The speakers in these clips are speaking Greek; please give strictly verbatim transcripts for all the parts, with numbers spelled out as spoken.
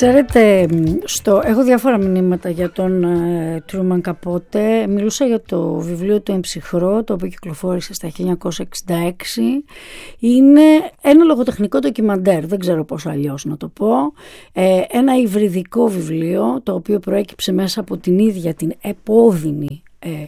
Ξέρετε, στο, έχω διάφορα μηνύματα για τον ε, Τρούμαν Καπότε. Μιλούσα για το βιβλίο του Εμψυχρό, το οποίο κυκλοφόρησε στα χίλια εννιακόσια εξήντα έξι. Είναι ένα λογοτεχνικό ντοκιμαντέρ, δεν ξέρω πώς αλλιώς να το πω. Ε, ένα υβριδικό βιβλίο, το οποίο προέκυψε μέσα από την ίδια την επώδυνη ε, ε,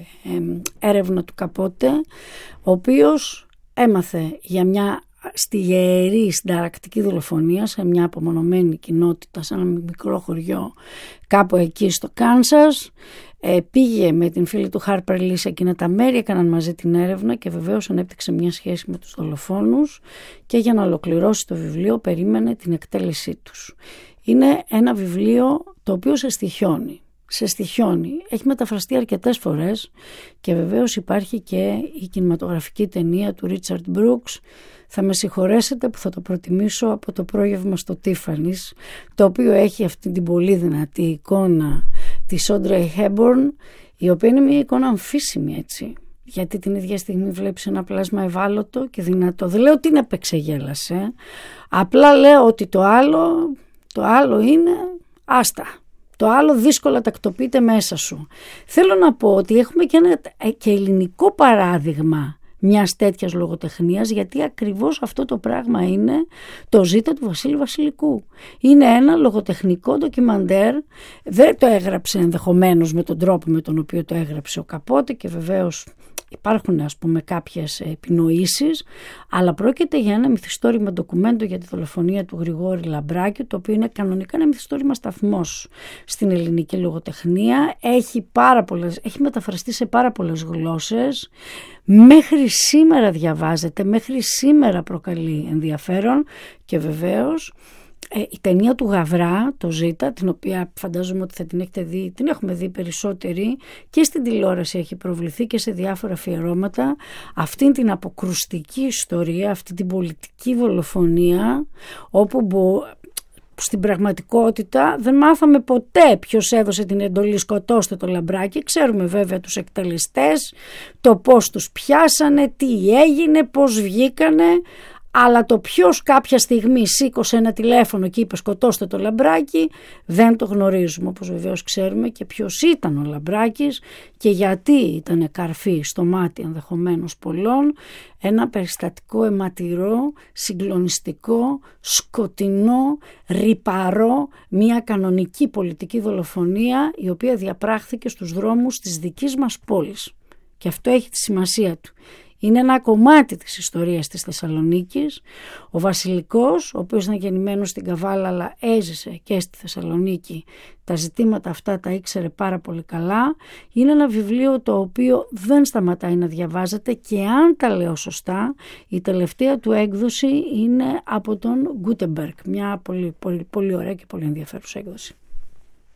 έρευνα του Καπότε, ο οποίος έμαθε για μια στη γερή συνταρακτική δολοφονία σε μια απομονωμένη κοινότητα, σε ένα μικρό χωριό κάπου εκεί στο Κάνσας. Ε, πήγε με την φίλη του Χάρπερ Λι σε εκείνα τα μέρη, έκαναν μαζί την έρευνα και βεβαίως ανέπτυξε μια σχέση με τους δολοφόνους και για να ολοκληρώσει το βιβλίο περίμενε την εκτέλεσή τους. Είναι ένα βιβλίο το οποίο σε στοιχιώνει. σε στοιχιώνει. Έχει μεταφραστεί αρκετές φορές και βεβαίως υπάρχει και η κινηματογραφική ταινία του Ρίτσαρντ Μπρούξ. Θα με συγχωρέσετε που θα το προτιμήσω από το πρόγευμα στο Τίφανις, το οποίο έχει αυτή την πολύ δυνατή εικόνα της Όντρεϊ Χέμπορν, η οποία είναι μια εικόνα αμφίσιμη, έτσι. Γιατί την ίδια στιγμή βλέπεις ένα πλάσμα ευάλωτο και δυνατό. Δεν λέω ότι είναι επεξεγέλασε, απλά λέω ότι το άλλο, το άλλο είναι άστα. Το άλλο δύσκολα τακτοποιείται μέσα σου. Θέλω να πω ότι έχουμε και ένα και ελληνικό παράδειγμα μιας τέτοιας λογοτεχνίας, γιατί ακριβώς αυτό το πράγμα είναι το ζήτα του Βασίλη Βασιλικού. Είναι ένα λογοτεχνικό ντοκιμαντέρ, δεν το έγραψε ενδεχομένως με τον τρόπο με τον οποίο το έγραψε ο Καπότε και βεβαίως υπάρχουν, ας πούμε, κάποιες επινοήσεις, αλλά πρόκειται για ένα μυθιστόρημα ντοκουμέντο για τη δολοφονία του Γρηγόρη Λαμπράκη, το οποίο είναι κανονικά ένα μυθιστόρημα σταθμός στην ελληνική λογοτεχνία. Έχει, πάρα πολλές, έχει μεταφραστεί σε πάρα πολλές γλώσσες. Μέχρι σήμερα διαβάζεται, μέχρι σήμερα προκαλεί ενδιαφέρον και βεβαίως ε, η ταινία του Γαβρά, το Ζήτα, την οποία φαντάζομαι ότι θα την έχετε δει, την έχουμε δει περισσότεροι και στην τηλεόραση έχει προβληθεί και σε διάφορα αφιερώματα, αυτήν την αποκρουστική ιστορία, αυτή την πολιτική δολοφονία, όπου μπο... στην πραγματικότητα δεν μάθαμε ποτέ ποιος έδωσε την εντολή σκοτώστε το Λαμπράκι. Ξέρουμε βέβαια τους εκτελεστές, το πώς τους πιάσανε, τι έγινε, πώς βγήκανε, αλλά το ποιος κάποια στιγμή σήκωσε ένα τηλέφωνο και είπε σκοτώστε το Λαμπράκι δεν το γνωρίζουμε, όπως βεβαίως ξέρουμε και ποιος ήταν ο Λαμπράκης και γιατί ήταν καρφί στο μάτι ενδεχομένως πολλών. Ένα περιστατικό αιματηρό, συγκλονιστικό, σκοτεινό, ρυπαρό, μια κανονική πολιτική δολοφονία η οποία διαπράχθηκε στους δρόμους της δικής μας πόλης. Και αυτό έχει τη σημασία του. Είναι ένα κομμάτι της ιστορίας της Θεσσαλονίκης. Ο Βασιλικός, ο οποίος ήταν γεννημένος στην Καβάλα αλλά έζησε και στη Θεσσαλονίκη, τα ζητήματα αυτά τα ήξερε πάρα πολύ καλά. Είναι ένα βιβλίο το οποίο δεν σταματάει να διαβάζεται και αν τα λέω σωστά, η τελευταία του έκδοση είναι από τον Γκούτεμπεργκ. Μια πολύ, πολύ, πολύ ωραία και πολύ ενδιαφέρουσα έκδοση.